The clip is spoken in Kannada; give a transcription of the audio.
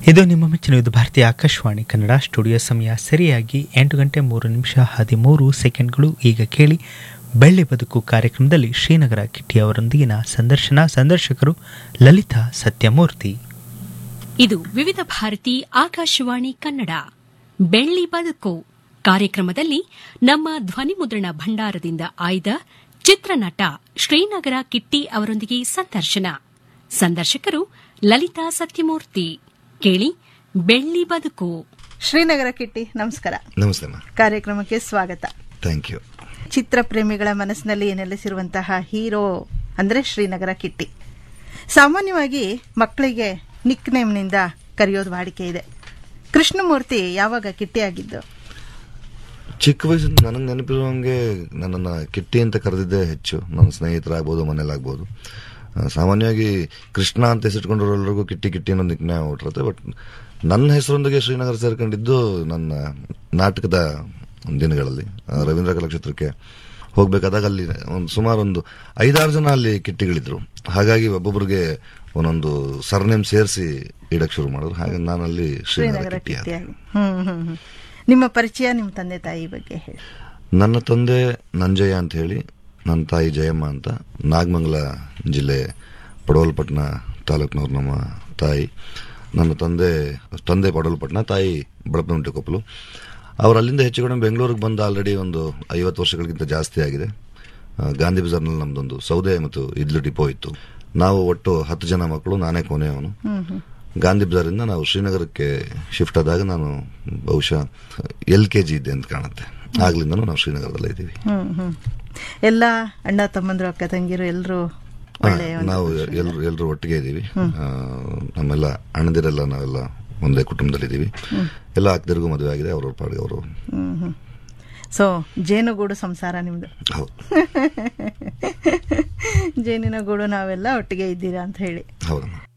ಇದು ನಿಮ್ಮ ಮೆಚ್ಚಿನ ಇದು ಭಾರತೀಯ ಆಕಾಶವಾಣಿ ಕನ್ನಡ ಸ್ಟುಡಿಯೋ ಸಮಯ ಸರಿಯಾಗಿ 8:03 ಈಗ ಕೇಳಿ ಬೆಳ್ಳಿ ಬದುಕು ಕಾರ್ಯಕ್ರಮದಲ್ಲಿ ಶ್ರೀನಗರ ಕಿಟ್ಟಿ ಅವರೊಂದಿಗಿನ ಸಂದರ್ಶಕರು ಲಲಿತಾ ಸತ್ಯಮೂರ್ತಿ. ಇದು ವಿವಿಧ ಭಾರತಿ ಆಕಾಶವಾಣಿ ಕನ್ನಡ ಬೆಳ್ಳಿ ಬದುಕು ಕಾರ್ಯಕ್ರಮದಲ್ಲಿ ನಮ್ಮ ಧ್ವನಿ ಮುದ್ರಣ ಭಂಡಾರದಿಂದ ಆಯ್ದ ಚಿತ್ರನಟ ಶ್ರೀನಗರ ಕಿಟ್ಟಿ ಅವರೊಂದಿಗೆ ಸಂದರ್ಶಕರು ಲಲಿತಾ ಸತ್ಯಮೂರ್ತಿ. ಕೇಳಿ ಬೆಳ್ಳಿ ಬದುಕು. ಶ್ರೀನಗರ ಕಿಟ್ಟಿ, ನಮಸ್ಕಾರ. ನಮಸ್ತೆ. ಕಾರ್ಯಕ್ರಮಕ್ಕೆ ಸ್ವಾಗತ. Thank you. ಚಿತ್ರಪ್ರೇಮಿಗಳ ಮನಸ್ಸಿನಲ್ಲಿ ನೆಲೆಸಿರುವಂತಹ ಹೀರೋ ಅಂದ್ರೆ ಶ್ರೀನಗರ ಕಿಟ್ಟಿ. ಸಾಮಾನ್ಯವಾಗಿ ಮಕ್ಕಳಿಗೆ ನಿಕ್ ನೇಮ್ನಿಂದ ಕರೆಯೋದು ವಾಡಿಕೆ ಇದೆ. ಕೃಷ್ಣಮೂರ್ತಿ ಯಾವಾಗ ಕಿಟ್ಟಿ ಆಗಿದ್ದು? ಚಿಕ್ಕ ವಯಸ್ಸಿನ ನನಗೆ ನೆನಪಿರುವಂಗೆ ನನ್ನನ್ನು ಕಿಟ್ಟಿ ಅಂತ ಕರೆದಿದ್ದೇ ಹೆಚ್ಚು. ನನ್ನ ಸ್ನೇಹಿತರಾಗ್ಬೋದು, ಮನೇಲಾಗ್ಬೋದು. ಸಾಮಾನ್ಯವಾಗಿ ಕೃಷ್ಣ ಅಂತ ಹೆಸರಿಟ್ಕೊಂಡಿರೋರಿಗೂ ಕಿಟ್ಟಿ ಕಿಟ್ಟಿ ಅನ್ನೋ ನಿಕ್ನೆ ಹೊಟ್ಟಿರುತ್ತೆ. ಬಟ್ ನನ್ನ ಹೆಸರೊಂದಿಗೆ ಶ್ರೀನಗರ ಸೇರ್ಕೊಂಡಿದ್ದು ನನ್ನ ನಾಟಕದ ದಿನಗಳಲ್ಲಿ. ರವೀಂದ್ರ ಕಲಾಕ್ಷೇತ್ರಕ್ಕೆ ಹೋಗ್ಬೇಕಾದಾಗ ಅಲ್ಲಿ ಸುಮಾರು 5-6 ಜನ ಅಲ್ಲಿ ಕಿಟ್ಟಿಗಳಿದ್ರು. ಹಾಗಾಗಿ ಒಬ್ಬೊಬ್ಬರಿಗೆ ಒಂದೊಂದು ಸರ್ನೇಮ್ ಸೇರಿಸಿ ಇಡಕ್ ಶುರು ಮಾಡಿದ್ರು. ಹಾಗೆ ನಾನಲ್ಲಿ ಶ್ರೀನಗರ ಕಿಟ್ಟಿ. ನಿಮ್ಮ ಪರಿಚಯ, ನಿಮ್ಮ ತಂದೆ ತಾಯಿ ಬಗ್ಗೆ ಹೇಳಿ. ನನ್ನ ತಂದೆ ನಂಜಯ್ಯ ಅಂತ ಹೇಳಿ, ನನ್ನ ತಾಯಿ ಜಯಮ್ಮ ಅಂತ. ನಾಗಮಂಗಲ ಜಿಲ್ಲೆ ಪಡವಲಪಟ್ಟಣ ತಾಲೂಕಿನವ್ರು ನಮ್ಮ ತಾಯಿ. ನನ್ನ ತಂದೆ ಪಡವಲಪಟ್ಟಣ, ತಾಯಿ ಬಳಪನಗುಂಟೆ ಕೊಪ್ಪಲು. ಅವ್ರು ಅಲ್ಲಿಂದ ಹೆಚ್ಚು ಕಡಿಮೆ ಬೆಂಗಳೂರಿಗೆ ಬಂದು ಆಲ್ರೆಡಿ ಒಂದು 50 ವರ್ಷಗಳಿಗಿಂತ ಜಾಸ್ತಿ ಆಗಿದೆ. ಗಾಂಧಿ ಬಜಾರ್ನಲ್ಲಿ ನಮ್ದೊಂದು ಸೌದೆ ಮತ್ತು ಇಡ್ಲಿ ಡಿಪೋ ಇತ್ತು. ನಾವು ಒಟ್ಟು 10 ಜನ ಮಕ್ಕಳು, ನಾನೇ ಕೊನೆಯವನು. ಗಾಂಧಿ ಬಜಾರಿಂದ ನಾವು ಶ್ರೀನಗರಕ್ಕೆ ಶಿಫ್ಟ್ ಆದಾಗ ನಾನು ಬಹುಶಃ LKG ಇದ್ದೆ ಅಂತ ಕಾಣುತ್ತೆ. ಆಗ್ಲಿಂದನೂ ನಾವು ಶ್ರೀನಗರದಲ್ಲೇ ಇದ್ದೀವಿ. ಎಲ್ಲ ಅಣ್ಣ ತಮ್ಮಂದ್ರು, ಅಕ್ಕ ತಂಗಿರು ಎಲ್ಲರೂ ನಾವು ಎಲ್ಲರೂ ಒಟ್ಟಿಗೆ ಇದ್ದೀವಿ. ನಮ್ಮೆಲ್ಲ ಅಣ್ಣದಿರೆಲ್ಲ ನಾವೆಲ್ಲ ಒಂದೇ ಕುಟುಂಬದಲ್ಲಿದ್ದೀವಿ. ಎಲ್ಲ ಅಕ್ಕದಿರಿಗೂ ಮದುವೆ ಆಗಿದೆ, ಅವ್ರವ್ರ ಪಾಡಿಗೆ ಅವರು. ಸೊ ಜೇನುಗೂಡು ಸಂಸಾರ ನಿಮ್ದು. ಹೌದು. ಜೇನಿನ ಗೂಡು, ನಾವೆಲ್ಲ ಒಟ್ಟಿಗೆ ಇದ್ದೀರಾ ಅಂತ ಹೇಳಿ. ಹೌದಮ್ಮ.